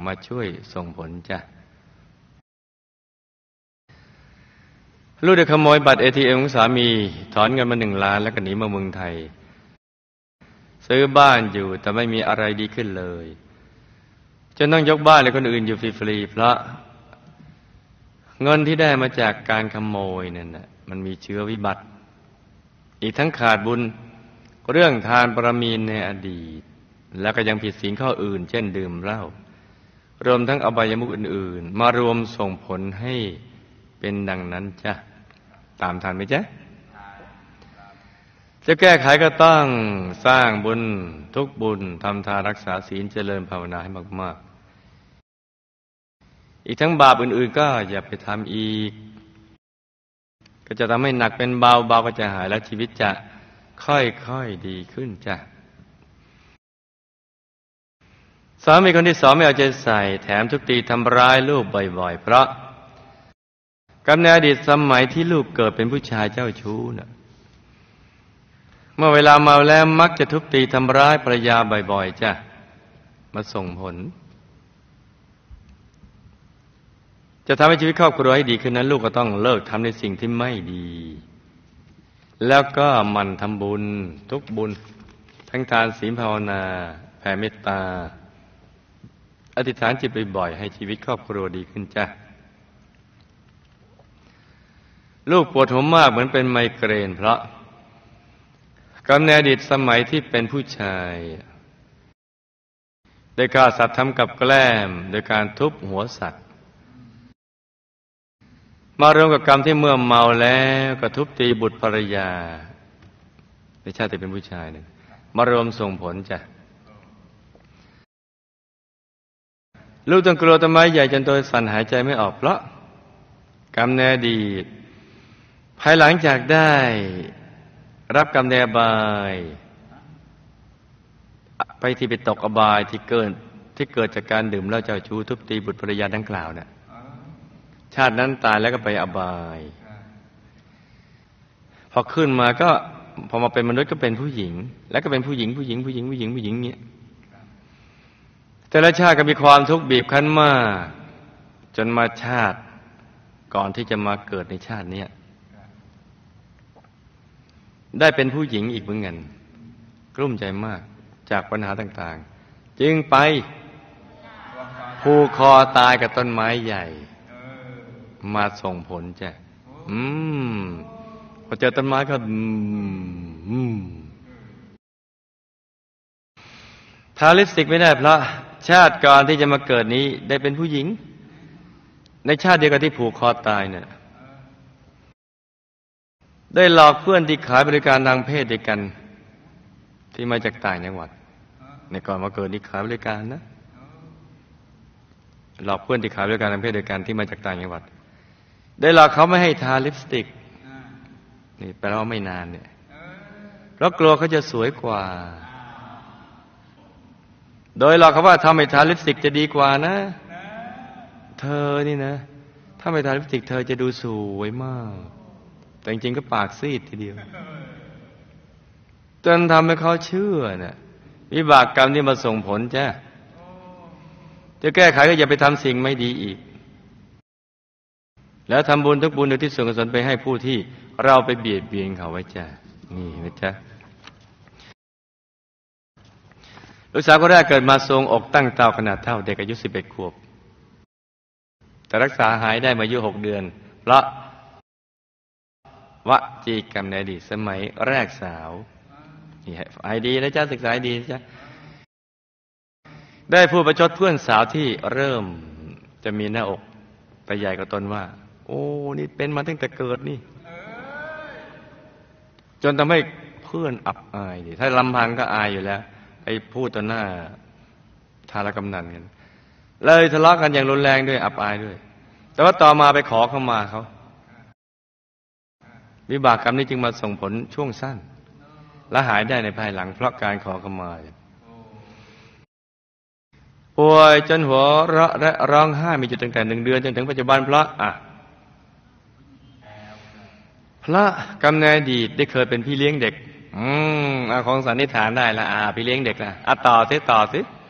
มาช่วยส่งผลจ้ะลูกได้ขโมยบัตร ATM ของสามีถอนเงินมา1 ล้านแล้วก็หนีมาเมืองไทยซื้อบ้านอยู่แต่ไม่มีอะไรดีขึ้นเลยจนต้องยกบ้านให้คนอื่นอยู่ฟรีๆเพราะเงินที่ได้มาจากการขโมยนั่นน่ะมันมีเชื้อวิบัติอีกทั้งขาดบุญเรื่องทานบารมีในอดีตแล้วก็ยังผิดศีลข้ออื่นเช่นดื่มเหล้ารวมทั้งอบายมุขอื่นๆมารวมส่งผลให้เป็นดังนั้นจ้ะตามทันไหมจ๊ะจะแก้ไขก็ต้องสร้างบุญทุกบุญทำทานรักษาศีลเจริญภาวนาให้มากๆอีกทั้งบาปอื่นๆก็อย่าไปทำอีกก็จะทำให้หนักเป็นเบาเบาก็จะหายและชีวิตจะค่อยๆดีขึ้นจ้ะสามีคนที่2ไม่เอาใจใส่แถมทุบตีทำร้ายลูกบ่อยๆเพราะกำเนิดอดีตสมัยที่ลูกเกิดเป็นผู้ชายเจ้าชู้น่ะเมื่อเวลาเมาแล้วมักจะทุบตีทำร้ายภรรยาบ่อยๆจ้ะมาส่งผลจะทำให้ชีวิตครอบครัวให้ดีขึ้นนั้นลูกก็ต้องเลิกทำในสิ่งที่ไม่ดีแล้วก็หมั่นทำบุญทุกบุญทั้งทานศีลภาวนาแผ่เมตตาอธิษฐานจิตบ่อยๆให้ชีวิตครอบครัวดีขึ้นจ้ะลูกปวดหัวมากเหมือนเป็นไมเกรนเพราะกำเนิดอดีตสมัยที่เป็นผู้ชายได้ฆ่าสัตว์ทำกับแกล้มโดยการทุบหัวสัตว์มารวมกับกรรมที่เมื่อเมาแล้วก็ทุบตีบุตรภรรยาในชาติที่เป็นผู้ชายเนี่ยมารวมส่งผลจ้ะลูกต้องกลัวต้นไม้ใหญ่จนตัวสั่นหายใจไม่ออกเพราะกรรมในอดีตภายหลังจากได้รับกรรมในอบายไปที่ไปตกอบายที่เกิดจากการดื่มเหล้าเจ้าชู้ทุบตีบุตรภรรยาดังกล่าวน่ะชาตินั้นตายแล้วก็ไปอบายพอขึ้นมาก็พอมาเป็นมนุษย์ก็เป็นผู้หญิงแล้วก็เป็นผู้หญิงเงี้ยแต่ละชาติก็มีความทุกข์บีบคั้นมากจนมาชาติก่อนที่จะมาเกิดในชาตินี้ได้เป็นผู้หญิงอีกเหมือนกันกลุ้มใจมากจากปัญหาต่างๆจึงไปผูกคอตายกับต้นไม้ใหญ่มาส่งผลจ้ะพอเจอต้นไม้ก็ทาลิปสติกไม่ได้เพราะชาติก่อนที่จะมาเกิดนี้ได้เป็นผู้หญิงในชาติเดียวกันที่ผูกคอตายเนี่ยได้หลอกเพื่อนที่ขายบริการทางเพศด้วยกันที่มาจากต่างจังหวัดในก่อนมาเกิดนี่ขายบริการนะหลอกเพื่อนที่ขายบริการทางเพศด้วยกันที่มาจากต่างจังหวัดได้หลอกเขาไม่ให้ทาลิปสติกนี่แปลว่าไม่นานเนี่ยเพราะกลัวเขาจะสวยกว่าโดยหลอกเขาว่าถ้าไม่ทาลิปสติกจะดีกว่านะเธอนี่นะถ้าไม่ทาลิปสติกเธอจะดูสวยมากแต่จริงๆก็ปากซีดทีเดียวจนทำให้เขาเชื่อน่ะวิบากกรรมที่มาส่งผลจ้ะจะแก้ไขก็อย่าไปทำสิ่งไม่ดีอีกแล้วทำบุญทุกบุญโดยที่ส่วนกุศลไปให้ผู้ที่เราไปเบียดเบียนเขาไว้จ้ะนี่นะจ๊ะลูกสาวคนแรกเกิดมาทรงอกตั้งเต้าขนาดเท่าเด็กอายุ11 ขวบแต่รักษาหายได้มาอายุ6 เดือนเพราะวจีกรรมในอดีตสมัยแรกสาวนี่ไอดีนะจ๊ะศึกษาดีนะจ๊ะได้พูดประชดเพื่อนสาวที่เริ่มจะมีหน้าอกไปใหญ่กว่าตนว่าโอ้นี่เป็นมาตั้งแต่เกิดนี่จนทำให้เพื่อนอับอายดิถ้าลำพังก็อายอยู่แล้วไอ้พูดต่อหน้าทารกำนันกันเลยทะเลาะกันอย่างรุนแรงด้วยอับอายด้วยแต่ว่าต่อมาไปขอเข้ามาเขาวิบากกรรมนี้จึงมาส่งผลช่วงสั้นและหายได้ในภายหลังเพราะการขอเข้ามาป่วยจนหัวเราะและร้องไห้มีจุดตั้งแต่1 เดือนจนถึงปัจจุบันเพราะกำเนิดอดีตได้เคยเป็นพี่เลี้ยงเด็กของสันนิษฐานได้ละพี่เลี้ยงเด็กละต่อสิ